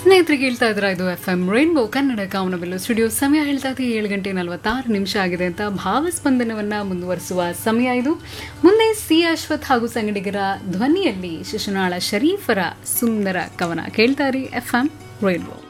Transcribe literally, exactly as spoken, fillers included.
ಸ್ನೇಹಿತರಿಗೆ ಹೇಳ್ತಾ ಇದ್ರ ಇದು ಎಫ್ ಎಂ ರೈನ್ಬೋ ಕನ್ನಡ ಕಾಮನಬಿಲ್ಲು ಸ್ಟುಡಿಯೋ. ಸಮಯ ಹೇಳ್ತಾ ಇದೆ ಏಳು ಗಂಟೆ ನಲವತ್ತಾರು ನಿಮಿಷ ಆಗಿದೆ ಅಂತ. ಭಾವಸ್ಪಂದನವನ್ನ ಮುಂದುವರಿಸುವ ಸಮಯ ಇದು. ಮುಂದೆ ಸಿ ಅಶ್ವಥ್ ಹಾಗೂ ಸಂಗಡಿಗರ ಧ್ವನಿಯಲ್ಲಿ ಶಿಶುನಾಳ ಶರೀಫರ ಸುಂದರ ಕವನ ಕೇಳ್ತಾರಿ ಎಫ್ ಎಂ ರೈನ್ಬೋ.